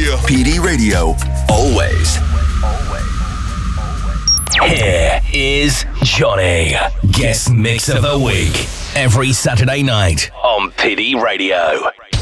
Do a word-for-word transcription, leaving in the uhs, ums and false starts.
Yeah. P D Radio, always. Here is Johnny, guest mix of the week, every Saturday night on P D Radio.